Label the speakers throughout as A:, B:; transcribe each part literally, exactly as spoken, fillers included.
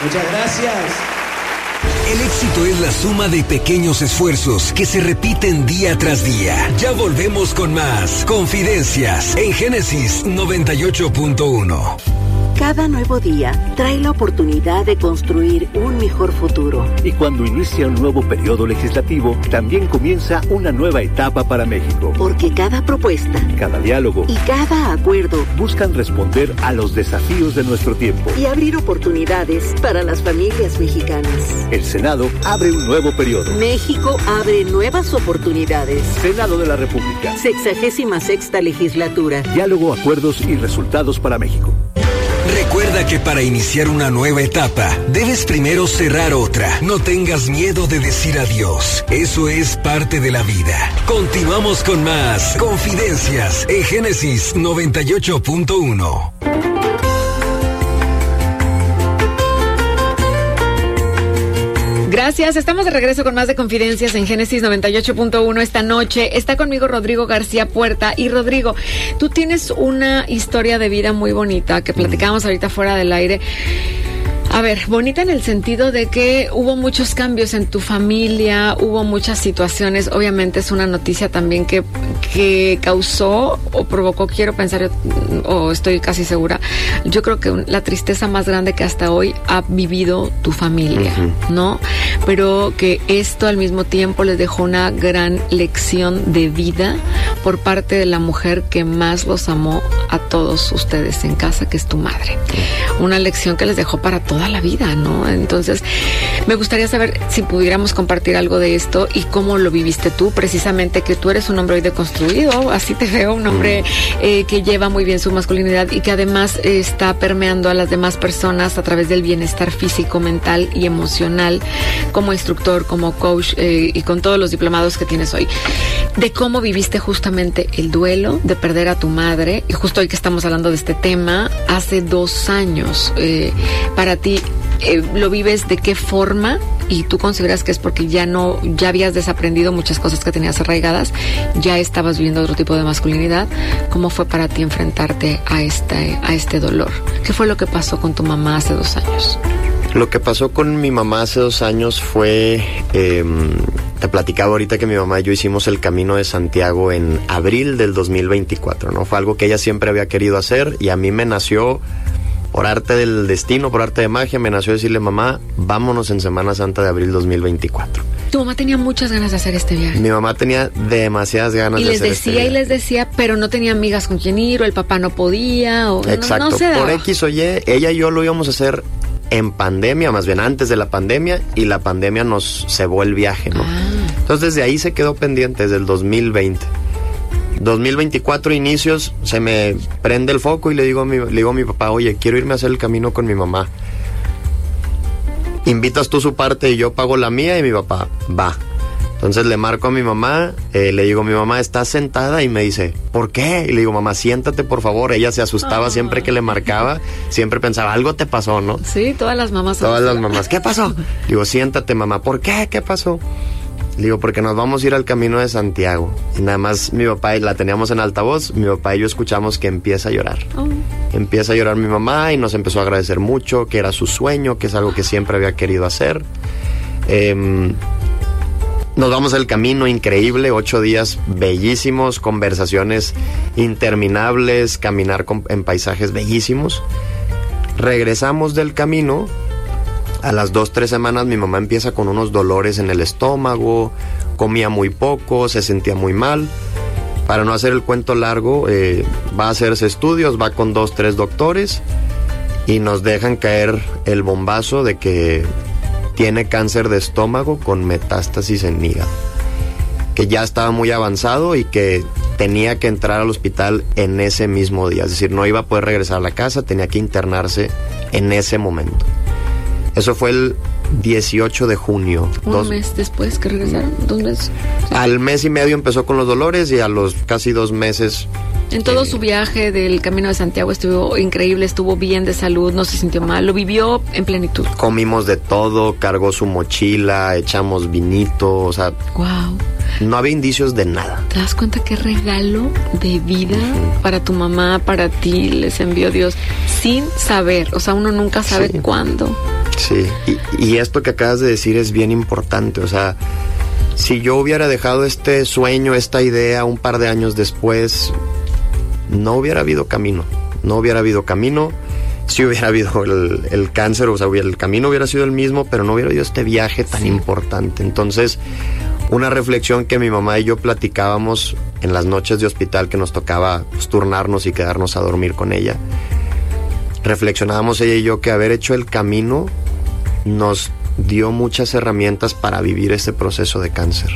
A: Muchas gracias.
B: El éxito es la suma de pequeños esfuerzos que se repiten día tras día. Ya volvemos con más Confidencias en Génesis noventa y ocho punto uno.
C: Cada nuevo día trae la oportunidad de construir un mejor futuro.
D: Y cuando inicia un nuevo periodo legislativo, también comienza una nueva etapa para México.
C: Porque cada propuesta,
D: cada diálogo
C: y cada acuerdo
D: buscan responder a los desafíos de nuestro tiempo
C: y abrir oportunidades para las familias mexicanas.
D: El Senado abre un nuevo periodo.
C: México abre nuevas oportunidades.
D: Senado de la República.
C: Sexagésima sexta legislatura.
D: Diálogo, acuerdos y resultados para México.
B: Recuerda que para iniciar una nueva etapa, debes primero cerrar otra. No tengas miedo de decir adiós. Eso es parte de la vida. Continuamos con más Confidencias en Génesis noventa y ocho punto uno.
E: Gracias, estamos de regreso con más de Confidencias en Génesis noventa y ocho punto uno esta noche. Está conmigo Rodrigo García Puerta. Y Rodrigo, tú tienes una historia de vida muy bonita que platicábamos ahorita fuera del aire. A ver, bonita en el sentido de que hubo muchos cambios en tu familia, hubo muchas situaciones. Obviamente es una noticia también que, que causó o provocó, quiero pensar, o estoy casi segura, yo creo que la tristeza más grande que hasta hoy ha vivido tu familia, uh-huh. ¿no? Pero que esto al mismo tiempo les dejó una gran lección de vida por parte de la mujer que más los amó a todos ustedes en casa, que es tu madre. Una lección que les dejó para toda la vida, ¿no? Entonces, me gustaría saber si pudiéramos compartir algo de esto y cómo lo viviste tú, precisamente que tú eres un hombre hoy deconstruido, así te veo, un hombre eh, que lleva muy bien su masculinidad y que además eh, está permeando a las demás personas a través del bienestar físico, mental y emocional, como instructor, como coach eh, y con todos los diplomados que tienes hoy. De cómo viviste justamente el duelo de perder a tu madre, y justo hoy que estamos hablando de este tema, hace dos años, eh, para ti, eh, ¿lo vives de qué forma? Y tú consideras que es porque ya no, ya habías desaprendido muchas cosas que tenías arraigadas, ya estabas viviendo otro tipo de masculinidad. ¿Cómo fue para ti enfrentarte a este, a este dolor? ¿Qué fue lo que pasó con tu mamá hace dos años?
F: Lo que pasó con mi mamá hace dos años fue, eh, te platicaba ahorita que mi mamá y yo hicimos el Camino de Santiago en abril del dos mil veinticuatro, ¿no? Fue algo que ella siempre había querido hacer y a mí me nació, por arte del destino, por arte de magia, me nació decirle, mamá, vámonos en Semana Santa de abril dos mil veinticuatro.
E: Tu mamá tenía muchas ganas de hacer este viaje.
F: Mi mamá tenía demasiadas ganas
E: y
F: de
E: les
F: hacer
E: decía,
F: este viaje.
E: Y les decía, pero no tenía amigas con quien ir, o el papá no podía, o
F: exacto,
E: no, no se daba.
F: Por X o Y, ella y yo lo íbamos a hacer en pandemia, más bien antes de la pandemia, y la pandemia nos cebó el viaje, ¿no? Ah. Entonces desde ahí se quedó pendiente, desde el dos mil veinte. dos mil veinticuatro inicios, se me prende el foco y le digo a mi, le digo a mi papá, oye, quiero irme a hacer el camino con mi mamá. Invitas tú su parte y yo pago la mía, y mi papá, va. Entonces le marco a mi mamá, eh, le digo, mi mamá está sentada, y me dice, ¿por qué? Y le digo, mamá, siéntate por favor. Ella se asustaba oh. siempre que le marcaba, siempre pensaba, algo te pasó, ¿no?
E: Sí, todas las mamás.
F: Todas las mamás, ¿qué pasó? Digo, siéntate, mamá, ¿por qué? ¿Qué pasó? Le digo, porque nos vamos a ir al Camino de Santiago. Y nada más mi papá, y la teníamos en altavoz, mi papá y yo escuchamos que empieza a llorar. Oh. Empieza a llorar mi mamá y nos empezó a agradecer mucho, que era su sueño, que es algo que siempre había querido hacer. Eh, Nos vamos al camino, increíble, ocho días bellísimos, conversaciones interminables, caminar con, en paisajes bellísimos. Regresamos del camino, a las dos, tres semanas mi mamá empieza con unos dolores en el estómago, comía muy poco, se sentía muy mal. Para no hacer el cuento largo, eh, va a hacerse estudios, va con dos, tres doctores y nos dejan caer el bombazo de que tiene cáncer de estómago con metástasis en hígado, que ya estaba muy avanzado y que tenía que entrar al hospital en ese mismo día. Es decir, no iba a poder regresar a la casa, tenía que internarse en ese momento. Eso fue el dieciocho de junio.
E: Un dos, mes después que regresaron, dos meses. Sí.
F: Al mes y medio empezó con los dolores y a los casi dos meses...
E: En todo
F: eh,
E: su viaje del Camino de Santiago estuvo increíble, estuvo bien de salud, no se sintió mal, lo vivió en plenitud.
F: Comimos de todo, cargó su mochila, echamos vinito, o sea...
E: Wow.
F: No había indicios de nada.
E: ¿Te das cuenta qué regalo de vida uh-huh. para tu mamá, para ti, les envió Dios sin saber? O sea, uno nunca sabe sí. cuándo.
F: Sí, y, y esto que acabas de decir es bien importante, o sea, si yo hubiera dejado este sueño, esta idea un par de años después, no hubiera habido camino, no hubiera habido camino, sí hubiera habido el, el cáncer, o sea, el camino hubiera sido el mismo, pero no hubiera habido este viaje tan sí. importante. Entonces, una reflexión que mi mamá y yo platicábamos en las noches de hospital que nos tocaba pues, turnarnos y quedarnos a dormir con ella, reflexionábamos ella y yo que haber hecho el camino nos dio muchas herramientas para vivir este proceso de cáncer.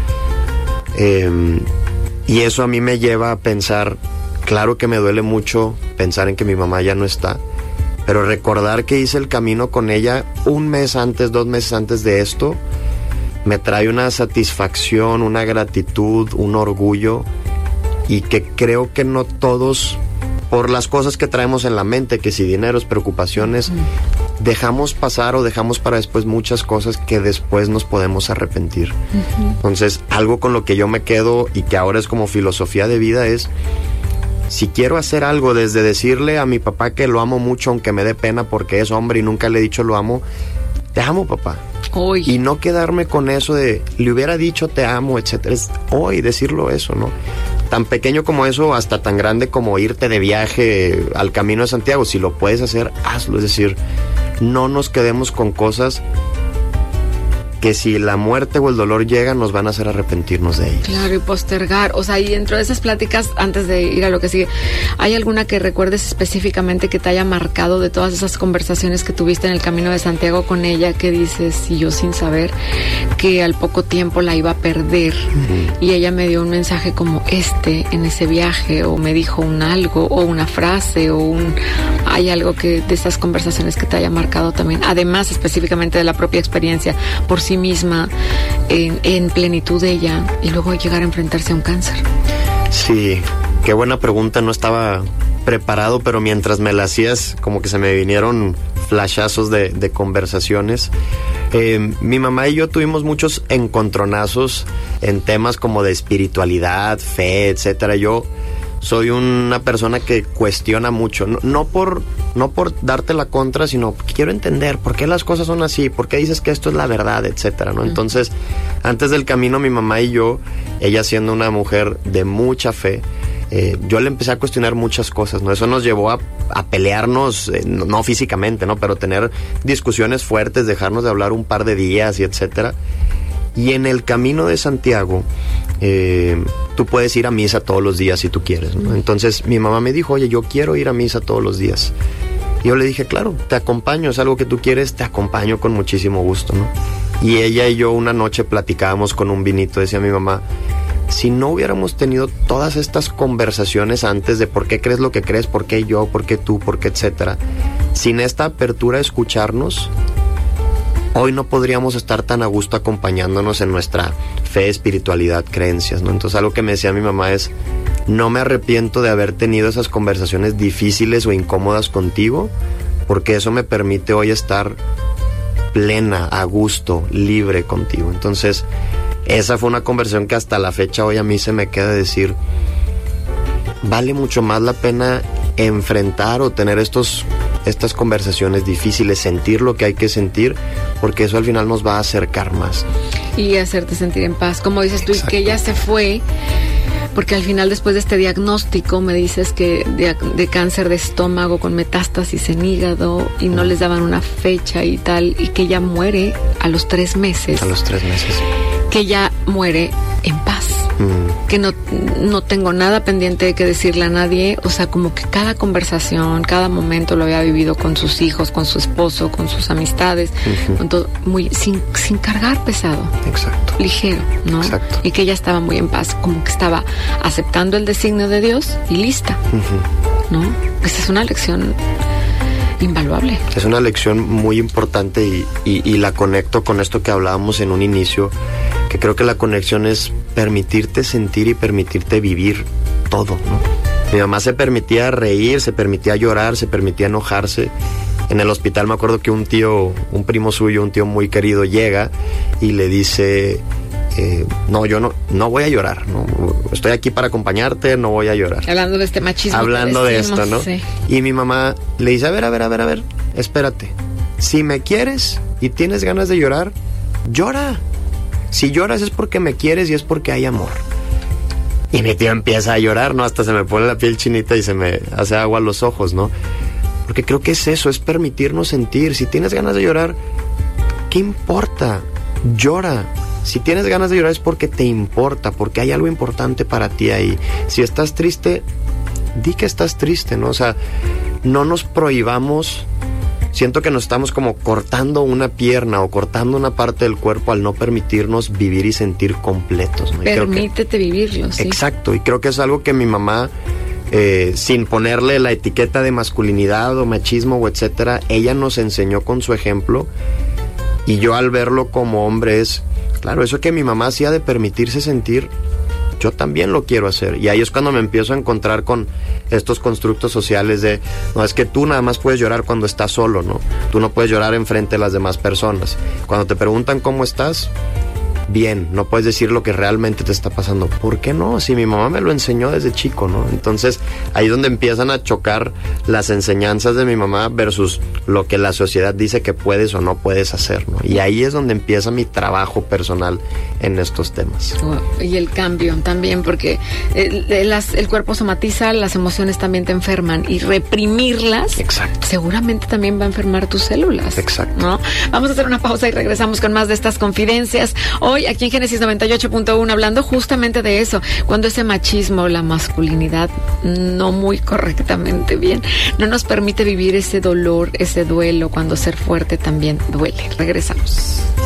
F: Eh, y eso a mí me lleva a pensar, claro que me duele mucho pensar en que mi mamá ya no está, pero recordar que hice el camino con ella un mes antes, dos meses antes de esto, me trae una satisfacción, una gratitud, un orgullo, y que creo que no todos, por las cosas que traemos en la mente, que si dineros, preocupaciones, uh-huh. dejamos pasar o dejamos para después muchas cosas que después nos podemos arrepentir. Uh-huh. Entonces, algo con lo que yo me quedo y que ahora es como filosofía de vida es, si quiero hacer algo, desde decirle a mi papá que lo amo mucho, aunque me dé pena porque es hombre y nunca le he dicho lo amo, te amo, papá. Hoy. Y no quedarme con eso de, le hubiera dicho te amo, etcétera. Es hoy decirlo eso, ¿no? Tan pequeño como eso, hasta tan grande como irte de viaje al Camino de Santiago. Si lo puedes hacer, hazlo. Es decir, no nos quedemos con cosas que si la muerte o el dolor llegan nos van a hacer arrepentirnos de ellas.
E: Claro, y postergar, o sea, y dentro de esas pláticas, antes de ir a lo que sigue, ¿hay alguna que recuerdes específicamente que te haya marcado de todas esas conversaciones que tuviste en el Camino de Santiago con ella, que dices, y yo sin saber, que al poco tiempo la iba a perder, uh-huh. y ella me dio un mensaje como este en ese viaje, o me dijo un algo, o una frase, o un... ¿Hay algo que de esas conversaciones que te haya marcado también? Además, específicamente de la propia experiencia, por sí misma, en, en plenitud de ella, y luego llegar a enfrentarse a un cáncer.
F: Sí, qué buena pregunta, no estaba preparado, pero mientras me la hacías, como que se me vinieron flashazos de, de conversaciones. Eh, mi mamá y yo tuvimos muchos encontronazos en temas como de espiritualidad, fe, etcétera. Yo soy una persona que cuestiona mucho, no, no por no por darte la contra, sino quiero entender por qué las cosas son así, por qué dices que esto es la verdad, etcétera, ¿no? Entonces, antes del camino, mi mamá y yo, ella siendo una mujer de mucha fe, eh, yo le empecé a cuestionar muchas cosas, ¿no? Eso nos llevó a, a pelearnos, eh, no, no físicamente, ¿no? Pero tener discusiones fuertes, dejarnos de hablar un par de días y etcétera. Y en el Camino de Santiago, eh, tú puedes ir a misa todos los días si tú quieres, ¿no? Entonces mi mamá me dijo, oye, yo quiero ir a misa todos los días. Y yo le dije, claro, te acompaño, es algo que tú quieres, te acompaño con muchísimo gusto, ¿no? Y ella y yo una noche platicábamos con un vinito, decía mi mamá, si no hubiéramos tenido todas estas conversaciones antes de por qué crees lo que crees, por qué yo, por qué tú, por qué etcétera, sin esta apertura a escucharnos, hoy no podríamos estar tan a gusto acompañándonos en nuestra fe, espiritualidad, creencias, ¿no? Entonces algo que me decía mi mamá es, no me arrepiento de haber tenido esas conversaciones difíciles o incómodas contigo, porque eso me permite hoy estar plena, a gusto, libre contigo. Entonces, esa fue una conversación que hasta la fecha hoy a mí se me queda decir, vale mucho más la pena enfrentar o tener estos estas conversaciones difíciles, sentir lo que hay que sentir, porque eso al final nos va a acercar más.
E: Y hacerte sentir en paz. Como dices tú, y que ella se fue, porque al final después de este diagnóstico me dices que de, de cáncer de estómago con metástasis en hígado y no les daban una fecha y tal, y que ella muere a los tres meses.
F: A los tres meses.
E: Que ella muere en paz. Mm. Que no, no tengo nada pendiente de que decirle a nadie, o sea, como que cada conversación, cada momento lo había vivido con sus hijos, con su esposo, con sus amistades, uh-huh. con todo, muy, sin, sin cargar pesado.
F: Exacto.
E: Ligero, ¿no?
F: Exacto.
E: Y que ella estaba muy en paz, como que estaba aceptando el designio de Dios y lista, uh-huh. ¿no? Esa es una lección invaluable.
F: Es una lección muy importante y, y, y la conecto con esto que hablábamos en un inicio, que creo que la conexión es permitirte sentir y permitirte vivir todo, ¿no? Mi mamá se permitía reír, se permitía llorar, se permitía enojarse. En el hospital me acuerdo que un tío, un primo suyo, un tío muy querido, llega y le dice, eh, no, yo no, no voy a llorar, no, estoy aquí para acompañarte, no voy a llorar.
E: Hablando de este machismo.
F: Hablando de
E: decimos,
F: esto, ¿no?
E: Sí.
F: Y mi mamá le dice, a ver, a ver, a ver, a ver, espérate. si me quieres y tienes ganas de llorar, llora. Si lloras es porque me quieres y es porque hay amor. Y mi tío empieza a llorar, ¿no? Hasta se me pone la piel chinita y se me hace agua a los ojos, ¿no? Porque creo que es eso, es permitirnos sentir. Si tienes ganas de llorar, ¿qué importa? Llora. Si tienes ganas de llorar es porque te importa, porque hay algo importante para ti ahí. Si estás triste, di que estás triste, ¿no? O sea, no nos prohibamos. Siento que nos estamos como cortando una pierna o cortando una parte del cuerpo al no permitirnos vivir y sentir completos, ¿no? Y
E: Permítete
F: creo que,
E: vivirlo, sí.
F: Exacto, y creo que es algo que mi mamá, eh, sin ponerle la etiqueta de masculinidad o machismo o etcétera, ella nos enseñó con su ejemplo, y yo al verlo como hombre es, claro, eso que mi mamá hacía de permitirse sentir, yo también lo quiero hacer. Y ahí es cuando me empiezo a encontrar con estos constructos sociales de, no, es que tú nada más puedes llorar cuando estás solo, ¿no? Tú no puedes llorar enfrente de las demás personas. Cuando te preguntan cómo estás, bien, no puedes decir lo que realmente te está pasando. ¿Por qué no? Si mi mamá me lo enseñó desde chico, ¿no? Entonces, ahí es donde empiezan a chocar las enseñanzas de mi mamá versus lo que la sociedad dice que puedes o no puedes hacer, ¿no? Y ahí es donde empieza mi trabajo personal en estos temas.
E: Y el cambio también, porque el, el, el cuerpo somatiza, las emociones también te enferman, y reprimirlas,
F: exacto,
E: seguramente también va a enfermar tus células.
F: Exacto.
E: ¿No? Vamos a hacer una pausa y regresamos con más de estas confidencias. Hoy aquí en Génesis noventa y ocho punto uno, hablando justamente de eso, cuando ese machismo, la masculinidad no muy correctamente bien, no nos permite vivir ese dolor, ese duelo, cuando ser fuerte también duele. Regresamos.